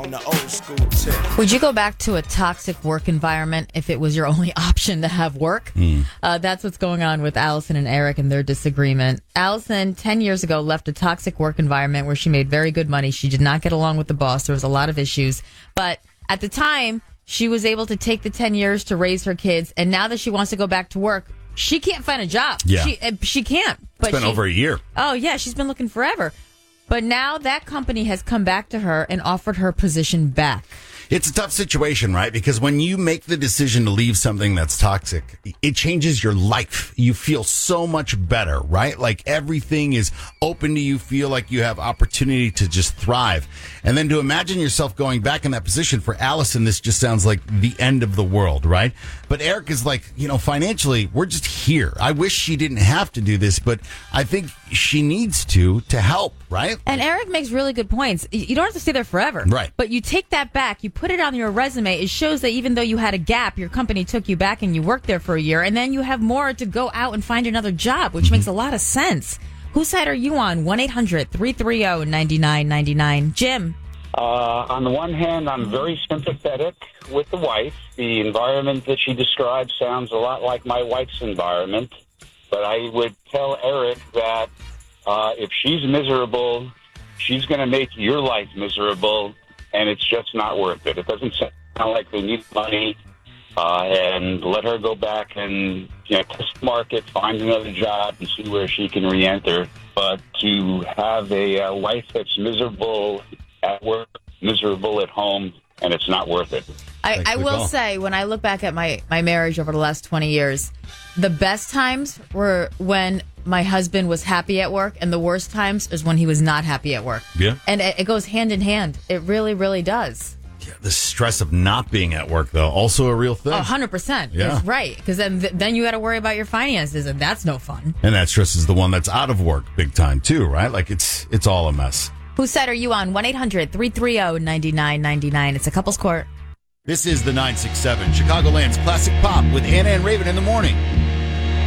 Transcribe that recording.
on the old school tip. Would you go back to a toxic work environment if it was your only option to have work? That's what's going on with Allison and Eric and their disagreement. Allison, 10 years ago, left a toxic work environment where she made very good money. She did not get along with the boss. There was a lot of issues. But at the time, she was able to take the 10 years to raise her kids. And now that she wants to go back to work, she can't find a job. Yeah. She can't. It's been over a year. Oh, yeah. She's been looking forever. But now that company has come back to her and offered her position back. It's a tough situation, right? Because when you make the decision to leave something that's toxic, it changes your life. You feel so much better, right? Like everything is open to you, feel like you have opportunity to just thrive. And then to imagine yourself going back in that position, for Allison, this just sounds like the end of the world, right? But Eric is like, financially, we're just here. I wish she didn't have to do this, but I think she needs to help, right? And Eric makes really good points. You don't have to stay there forever. Right. But you take that back, you put it on your resume. It shows that even though you had a gap, your company took you back and you worked there for a year, and then you have more to go out and find another job, which makes a lot of sense. Whose side are you on? 1-800-330-9999. Jim. On the one hand, I'm very sympathetic with the wife. The environment that she described sounds a lot like my wife's environment. But I would tell Eric that if she's miserable, she's going to make your life miserable, and it's just not worth it. It doesn't sound like they need money, and let her go back and test the market, find another job, and see where she can re-enter. But to have a wife that's miserable at work, miserable at home, and it's not worth it. I will say, when I look back at my marriage over the last 20 years, the best times were when my husband was happy at work, and the worst times is when he was not happy at work. Yeah. And it goes hand in hand. It really, really does. Yeah, the stress of not being at work, though, also a real thing. 100%. Yeah. Right. Because then you got to worry about your finances, and that's no fun. And that stress is the one that's out of work big time, too, right? Like, it's all a mess. Whose side are you on? 1-800-330-9999. It's a couple's court. This is the 967 Chicagoland's Classic Pop with Anna and Raven in the morning.